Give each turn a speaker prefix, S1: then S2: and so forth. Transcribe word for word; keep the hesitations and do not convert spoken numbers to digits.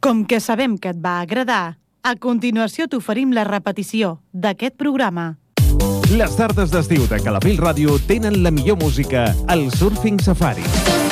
S1: Com que sabem que et va agradar, a continuació t'oferim la repetició d'aquest programa.
S2: Les tardes d'estiu de Calafell Ràdio tenen la millor música al Surfing Safari.